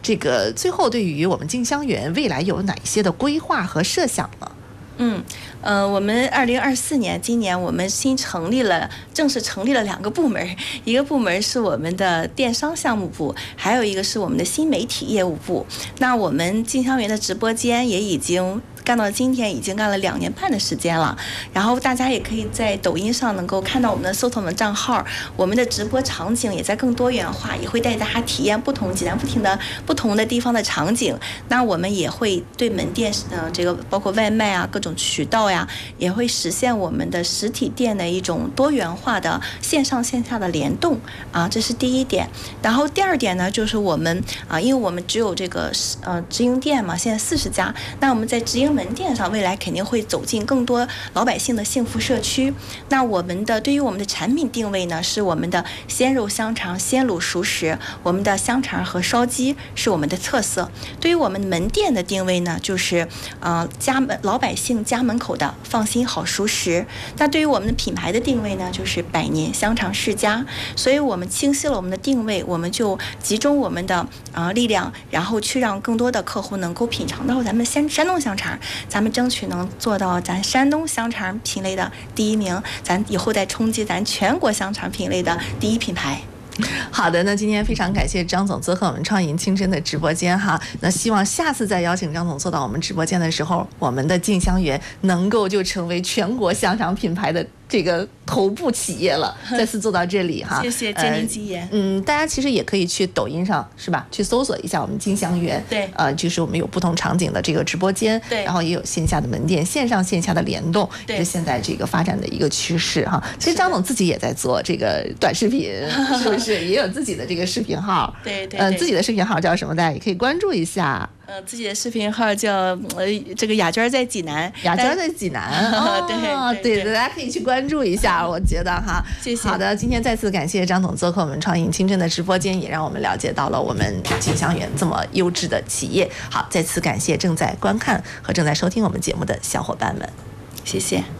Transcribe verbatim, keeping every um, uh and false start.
这个最后对于我们静香园未来有哪一些的规划和设想呢？ 嗯，呃，我们二零二四年，今年我们新成立了，正式成立了两个部门，一个部门是我们的电商项目部，还有一个是我们的新媒体业务部。那我们静香园的直播间也已经干到今天已经干了两年半的时间了，然后大家也可以在抖音上能够看到我们的搜索们账号，我们的直播场景也在更多元化，也会带大家体验不同济南不停的不同的地方的场景。那我们也会对门店呃这个包括外卖啊各种渠道呀，也会实现我们的实体店的一种多元化的线上线下的联动啊，这是第一点。然后第二点呢，就是我们啊，因为我们只有这个呃直营店嘛，现在四十家，那我们在直营门店上未来肯定会走进更多老百姓的幸福社区。那我们的对于我们的产品定位呢，是我们的鲜肉香肠、鲜卤熟食，我们的香肠和烧鸡是我们的特色。对于我们门店的定位呢，就是呃家门老百姓家门口的放心好熟食。那对于我们的品牌的定位呢，就是百年香肠世家。所以我们清晰了我们的定位，我们就集中我们的呃力量，然后去让更多的客户能够品尝到咱们山山东香肠。咱们争取能做到咱山东香肠品类的第一名，咱以后再冲击咱全国香肠品类的第一品牌。 好的，那今天非常感谢张总做客我们创银清真的直播间哈。那希望下次再邀请张总做到我们直播间的时候，我们的静香园能够就成为全国香肠品牌的这个头部企业了。再次做到这里哈， 谢谢，借您吉言。 嗯，大家其实也可以去抖音上是吧，去搜索一下我们静香园。 对， 呃，就是我们有不同场景的这个直播间， 对， 然后也有线下的门店，线上线下的联动， 对， 是现在这个发展的一个趋势哈。其实张总自己也在做这个短视频，是不是也有自己的这个视频号？ 对对， 呃，自己的视频号叫什么？大家也可以关注一下。 呃，自己的视频号叫呃这个雅娟在济南， 雅娟在济南， 哦、对对对，大家可以去关注一下，我觉得哈， 谢谢。 好的，今天再次感谢张总做客我们创银清真的直播间，也让我们了解到了我们静香园这么优质的企业。好，再次感谢正在观看和正在收听我们节目的小伙伴们， 谢谢。